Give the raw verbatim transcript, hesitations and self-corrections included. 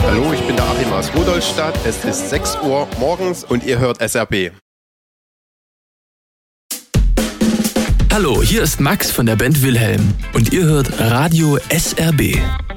Hallo, ich bin der Achim aus Rudolstadt. Es ist sechs Uhr morgens und ihr hört S R B. Hallo, hier ist Max von der Band Wilhelm und ihr hört Radio S R B.